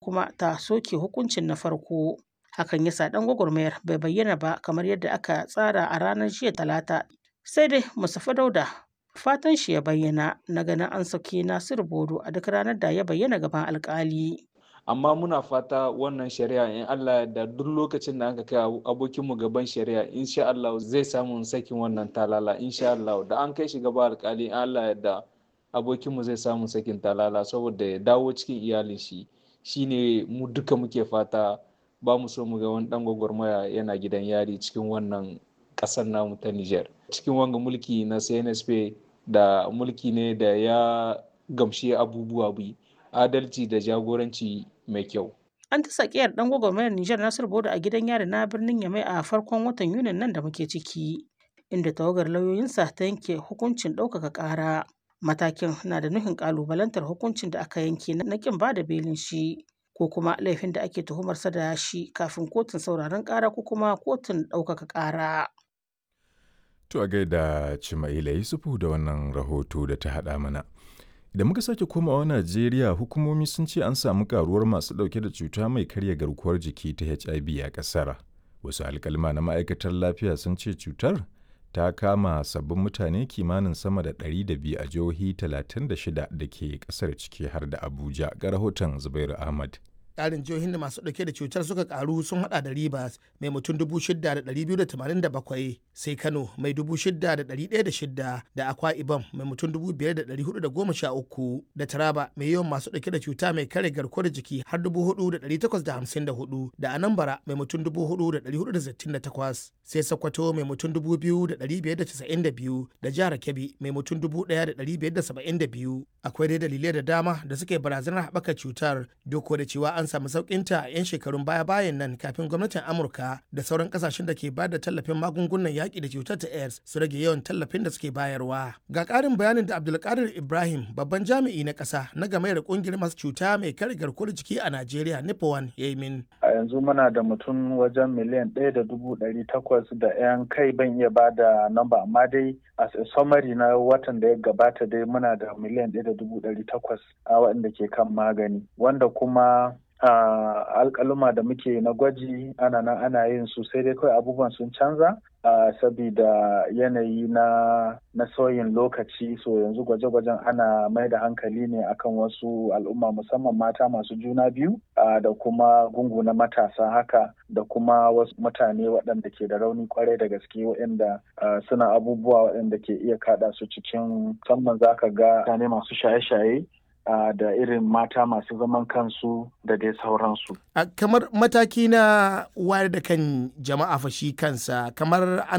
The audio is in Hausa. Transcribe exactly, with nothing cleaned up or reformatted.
kuma ta soke hukuncin na farko. Hakan ya sa ɗan gwagwarmayar bai bayyana ba kamar yadda aka tsara a ranar jiya Talata. Sai dai Mustapha Dauda fatan shi ya bayyana na ganin an saki Nasiru Bodo a duk ranar da ya bayyana gaban alkali. Amma muna fata wannan shari'a in Allah da duk lokacin da aka kai abokinmu gaban shari'a insha Allah zai samu sakin wannan talala insha Allah da an kai shi gaban alkali in Allah da abokinmu zai samu sakin talala saboda ya dawo cikin iyalin shi shine mu duka muke fata. Ba mu so mu ga wani dan gwagwarmaya yana gidan yari cikin wannan kasar namu ta Niger. Cikin wanga mulki na C N S P da mulki ne da ya gamshi abubuwa bi adalci da jagoranci mai kyau. An ta sakiyar dan gwagwarmayar Niger Nasiru Bodo a gidan yari na birnin Yamai a farkon watan Yunin nan da muke ciki, inda tawagar lauyoyinsa ta yanke hukuncin ɗaukaka ƙara. Matakin na da nufin ƙalubalantar hukuncin da aka yanke na ƙin ba da belin shi, ko kuma laifin da ake tuhumarsa da shi kafin kotun sauraron ƙara ko kuma kotun ɗaukaka ƙara. To a gaida Cimaila Yusufu da wannan rahoto da ta haɗa mana. Da muka sake komawa Najeriya, hukumomi sun ce an samu karuwar masu ɗauke da cuta mai karya garkuwar jiki ta H I V a ƙasar. Wasu alƙalma na ma'aikatar lafiya sun ce cutar ta kama sabbin mutane kimanin sama da ɗari da biyu a jihohi talatin da shida da ke ƙasar ciki har da Abuja, ga rahoton Zubairu Ahmad. Ƙarin jihohin da masu ɗauke da cutar suka karu sun hada da Rivers mai mutum dubu shida da ɗari biyu da tamanin da bakwai, sai Kano mai dubu shida da ɗari ɗaya da shida, da Akwa Ibom mai mutum dubu biyar da ɗari hudu da goma sha uku, da Taraba mai yawan masu ɗauke da cuta mai kare garkuwar jiki har dubu hudu da ɗari takwas da hamsin da hudu, da Anambra mai mutum dubu hudu da ɗari hudu da sittin da takwas, sai Sokoto mai mutum dubu biyu da ɗari biyar da casa'in da biyu, da Jihar Kebbi mai mutum dubu ɗaya da ɗari biyar da saba'in da biyu. Akwai dai dalilai da dama da suke barazanar haɓaka cutar, duk da cewa an samu sauƙinta a 'yan shekarun baya-bayan nan kafin gwamnatin Amurka da sauran kasashen da ke bayar da tallafin magungunan yaƙi da cutar ta AIDS su rage yawan tallafin da suke bayarwa. Ga ƙarin bayanin da Abdulkadir Ibrahim, babban jami'i na ƙasa na game da ƙungiyar masu cuta mai kare garkuwar jiki a Najeriya NIPOWAN ya yi min. A yanzu muna da mutum wajen miliyan ɗaya da dubu ɗari takwas da 'yan kai ban iya ba da namba, amma dai as a summary na watan da ya gabata dai muna da miliyan ɗaya da dubu ɗari takwas a waɗanda ke kan magani, wanda kuma Uh, alƙaluma da muke na gwaji ana nan ana yin su, sai dai kawai abubuwan sun canza uh, sabida yanayi na na sauyin lokaci. So yanzu gwaje-gwajen ana mai da hankali ne akan wasu al'umma, musamman mata masu juna biyu uh, da kuma gungu na matasa haka, da kuma wasu mutane waɗanda ke da rauni kwarai da gaske waɗanda uh, suna abubuwa waɗanda ke iya kaɗa su cikin, musamman zaka ga mutane masu shaye-shaye Uh, da irin mata masu zaman kansu da dai sauransu. Uh, kamar mataki na wayar da kan jama'a fashi kansa, kamar